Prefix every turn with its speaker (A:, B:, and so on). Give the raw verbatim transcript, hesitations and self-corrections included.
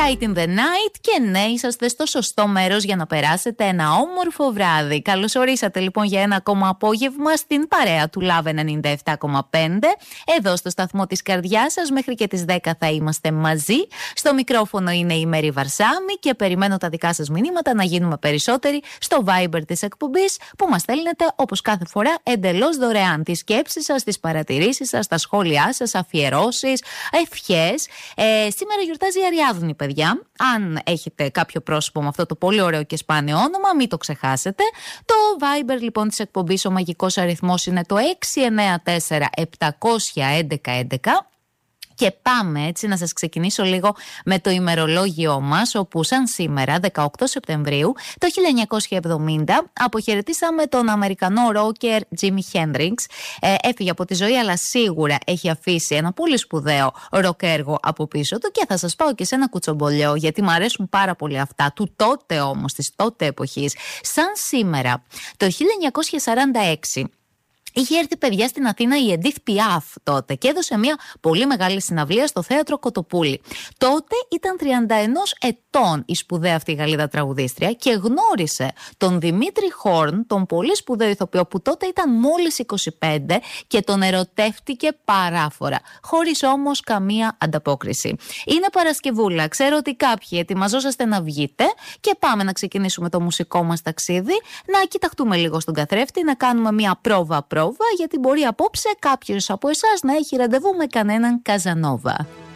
A: Light in the Night και ναι, είσαστε στο σωστό μέρος για να περάσετε ένα όμορφο βράδυ. Καλώς ορίσατε λοιπόν για ένα ακόμα απόγευμα στην παρέα του Love ενενήντα επτά κόμμα πέντε. Εδώ στο σταθμό της καρδιάς σας μέχρι και τις δέκα θα είμαστε μαζί. Στο μικρόφωνο είναι η Μέρη Βαρσάμι και περιμένω τα δικά σας μηνύματα να γίνουμε περισσότεροι στο Viber της εκπομπής που μας στέλνετε όπως κάθε φορά εντελώς δωρεάν. Τις σκέψεις σας, τις παρατηρήσεις σας, τα σχόλιά σας, αφιερώσεις, ευχές. Ε, σήμερα γιορτάζει η Αριάδνη, παιδιά. Αν έχετε κάποιο πρόσωπο με αυτό το πολύ ωραίο και σπάνιο όνομα, μην το ξεχάσετε. Το Viber λοιπόν της εκπομπής, ο μαγικός αριθμός είναι το έξι εννέα τέσσερα επτακόσια έντεκα έντεκα. Και πάμε έτσι να σας ξεκινήσω λίγο με το ημερολόγιό μας, όπου σαν σήμερα, δεκαοκτώ Σεπτεμβρίου το χίλια εννιακόσια εβδομήντα, αποχαιρετήσαμε τον Αμερικανό ρόκερ Τζίμι Χέντριξ. Ε, έφυγε από τη ζωή, αλλά σίγουρα έχει αφήσει ένα πολύ σπουδαίο ροκ έργο από πίσω του και θα σας πάω και σε ένα κουτσομπολιό, γιατί μου αρέσουν πάρα πολύ αυτά, του τότε όμως, της τότε εποχής. Σαν σήμερα, το χίλια εννιακόσια σαράντα έξι, είχε έρθει, παιδιά, στην Αθήνα η Εντίθ Πιάφ τότε και έδωσε μια πολύ μεγάλη συναυλία στο θέατρο Κοτοπούλη. Τότε ήταν τριάντα ένα ετών η σπουδαία αυτή η Γαλλίδα τραγουδίστρια και γνώρισε τον Δημήτρη Χόρν, τον πολύ σπουδαίο ηθοποιό που τότε ήταν μόλις είκοσι πέντε και τον ερωτεύτηκε παράφορα, χωρίς όμως καμία ανταπόκριση. Είναι Παρασκευούλα, ξέρω ότι κάποιοι ετοιμαζόσαστε να βγείτε και πάμε να ξεκινήσουμε το μουσικό μας ταξίδι, να κοιταχτούμε λίγο στον καθρέφτη, να κάνουμε μια πρόβα-πρόβα, γιατί μπορεί απόψε κάποιος από εσάς να έχει ραντεβού με κανέναν Καζανόβα.